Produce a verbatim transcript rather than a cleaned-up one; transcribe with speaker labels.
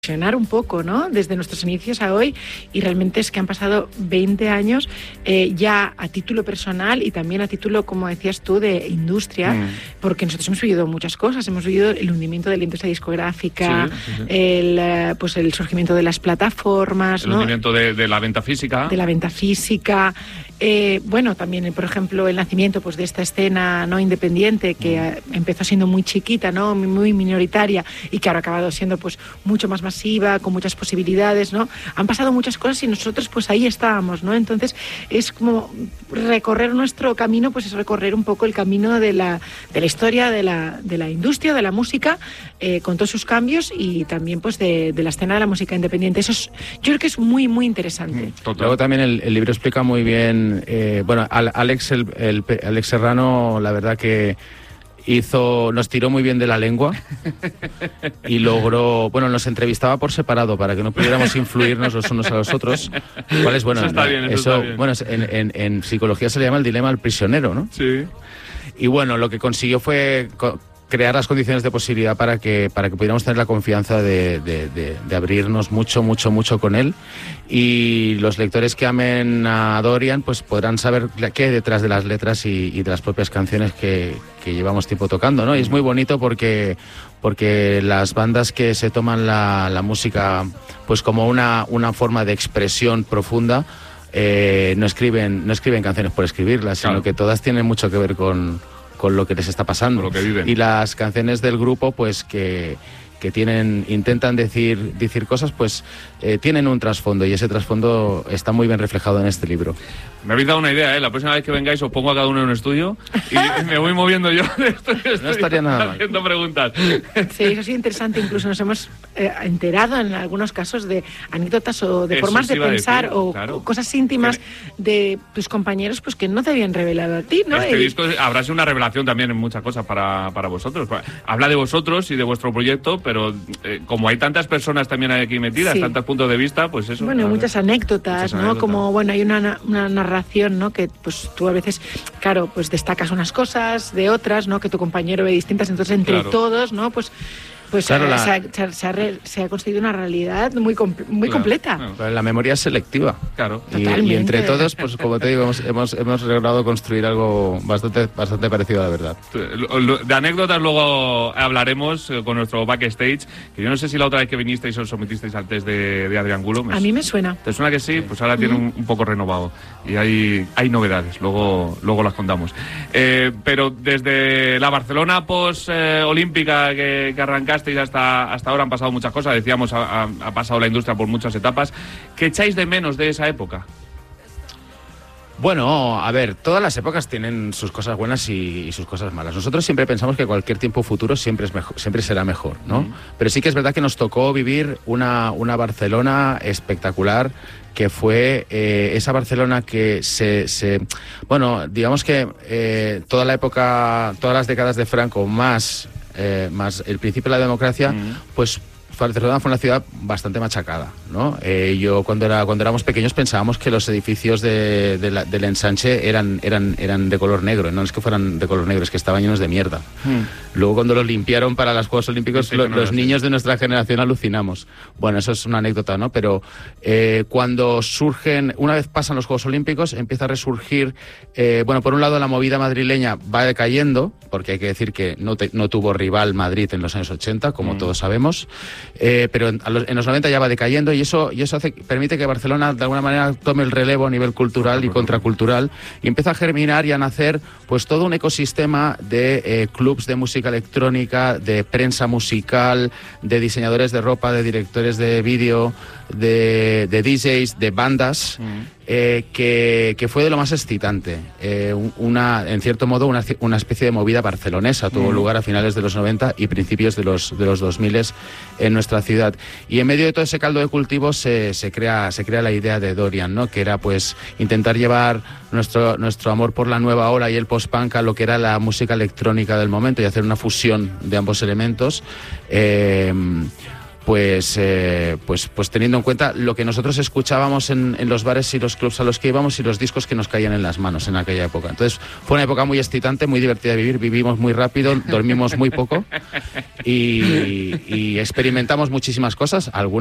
Speaker 1: un poco, ¿no? Desde nuestros inicios a hoy, y realmente es que han pasado veinte años eh, ya a título personal y también a título, como decías tú, de industria, mm. porque nosotros hemos vivido muchas cosas, hemos vivido el hundimiento de la industria discográfica, sí, sí, sí. El, pues el surgimiento de las plataformas,
Speaker 2: el
Speaker 1: ¿no?
Speaker 2: hundimiento de, de la venta física,
Speaker 1: de la venta física, eh, bueno, también, por ejemplo, el nacimiento pues de esta escena no independiente que mm. empezó siendo muy chiquita, ¿no? Muy minoritaria, y que ahora ha acabado siendo pues mucho más masiva, con muchas posibilidades, ¿no? Han pasado muchas cosas y nosotros pues ahí estábamos, ¿no? Entonces es como recorrer nuestro camino, pues es recorrer un poco el camino de la, de la historia de la, de la industria, de la música, eh, con todos sus cambios, y también pues de, de la escena de la música independiente. Eso es, yo creo que es muy, muy interesante.
Speaker 3: Total. Luego también el, el libro explica muy bien, eh, bueno, Alex, el, el, Alex Serrano, la verdad que hizo, nos tiró muy bien de la lengua y logró, bueno, nos entrevistaba por separado para que no pudiéramos influirnos los unos a los otros. ¿Cuál es? Bueno,
Speaker 2: eso está bien, eso, eso está bien.
Speaker 3: Bueno, en, en, en psicología se le llama el dilema del prisionero, ¿no?
Speaker 2: Sí.
Speaker 3: Y bueno, lo que consiguió fue crear las condiciones de posibilidad para que para que pudiéramos tener la confianza de, de, de, de abrirnos mucho, mucho, mucho con él. Y los lectores que amen a Dorian pues podrán saber qué hay detrás de las letras y, y de las propias canciones que, que llevamos tiempo tocando, ¿no? Y es muy bonito porque, porque las bandas que se toman la, la música pues como una, una forma de expresión profunda, eh, no escriben, no escriben canciones por escribirlas, claro, sino que todas tienen mucho que ver con con lo que les está pasando,
Speaker 2: lo que viven.
Speaker 3: Y las canciones del grupo pues que, que tienen, intentan decir, decir cosas, pues eh, tienen un trasfondo, y ese trasfondo está muy bien reflejado en este libro.
Speaker 2: Me habéis dado una idea, ¿eh? La próxima vez que vengáis os pongo a cada uno en un estudio y me voy moviendo yo de esto, estoy
Speaker 3: no estaría nada mal
Speaker 2: haciendo preguntas.
Speaker 1: Sí, eso ha sido interesante. Incluso nos hemos eh, enterado en algunos casos de anécdotas o de
Speaker 2: eso
Speaker 1: formas de pensar,
Speaker 2: decir,
Speaker 1: o,
Speaker 2: claro.
Speaker 1: o cosas íntimas de tus compañeros pues que no te habían revelado a ti, ¿no?
Speaker 2: Este
Speaker 1: y...
Speaker 2: disco habrá sido una revelación también en muchas cosas para, para vosotros. Habla de vosotros y de vuestro proyecto, pero eh, como hay tantas personas también aquí metidas, sí, tantos puntos de vista, pues eso...
Speaker 1: Bueno, muchas anécdotas, muchas ¿no? Anécdotas. Como, bueno, hay una, una narración, ¿no? Que pues tú a veces, claro, pues destacas unas cosas de otras, ¿no? Que tu compañero ve distintas, entonces entre claro. todos, ¿no? Pues... Pues claro, se, ha, la... se, ha, se, ha re, se ha construido una realidad muy, comp muy claro, completa.
Speaker 3: Claro. La memoria es selectiva.
Speaker 2: Claro.
Speaker 3: Y, y entre todos, pues como te digo, hemos, hemos, hemos logrado construir algo bastante, bastante parecido a la verdad.
Speaker 2: De anécdotas luego hablaremos con nuestro backstage, que yo no sé si la otra vez que vinisteis os sometisteis al test de, de Adrián Gulo.
Speaker 1: A mí me suena.
Speaker 2: ¿Te suena que sí? Pues ahora mm. tiene un, un poco renovado. Y hay, hay novedades, luego, luego las contamos. Eh, pero desde la Barcelona post-olímpica eh, que, que arrancaste, Hasta, hasta ahora han pasado muchas cosas, decíamos, ha, ha pasado la industria por muchas etapas. ¿Qué echáis de menos de esa época?
Speaker 3: Bueno, a ver, todas las épocas tienen sus cosas buenas y, y sus cosas malas. Nosotros siempre pensamos que cualquier tiempo futuro siempre, es mejor, siempre será mejor, ¿no? Mm. Pero sí que es verdad que nos tocó vivir una, una Barcelona espectacular, que fue eh, esa Barcelona que se, se... Bueno, digamos que eh, toda la época, todas las décadas de Franco, más... Eh, más el principio de la democracia, mm. pues Barcelona fue una ciudad bastante machacada, ¿no? Eh, yo cuando era cuando éramos pequeños pensábamos que los edificios de, de la, del ensanche eran, eran, eran de color negro, no es que fueran de color negro, es que estaban llenos de mierda. Mm. Luego cuando los limpiaron para los Juegos Olímpicos, sí, lo, no los niños de nuestra generación alucinamos. Bueno, eso es una anécdota, ¿no? Pero eh, cuando surgen, una vez pasan los Juegos Olímpicos, empieza a resurgir, eh, bueno, por un lado la movida madrileña va decayendo, porque hay que decir que no, te, no tuvo rival Madrid en los años ochenta, como mm. todos sabemos. Eh, pero en los, en los noventa ya va decayendo, y eso, y eso hace, permite que Barcelona de alguna manera tome el relevo a nivel cultural y contracultural, y empieza a germinar y a nacer pues todo un ecosistema de eh, clubs de música electrónica, de prensa musical, de diseñadores de ropa, de directores de vídeo, de, de D Js, de bandas, mm. eh, que, que fue de lo más excitante. Eh, una, en cierto modo, una, una especie de movida barcelonesa tuvo mm. lugar a finales de los noventa y principios de los, de los dos mil en nuestra ciudad. Y en medio de todo ese caldo de cultivos se, se, crea, se crea la idea de Dorian, ¿no? Que era pues intentar llevar nuestro, nuestro amor por la nueva ola y el post-punk a lo que era la música electrónica del momento, y hacer una fusión de ambos elementos. Eh, pues, eh, pues, pues teniendo en cuenta lo que nosotros escuchábamos en, en los bares y los clubs a los que íbamos y los discos que nos caían en las manos en aquella época. Entonces fue una época muy excitante, muy divertida de vivir, vivimos muy rápido, dormimos muy poco y, y experimentamos muchísimas cosas, algunas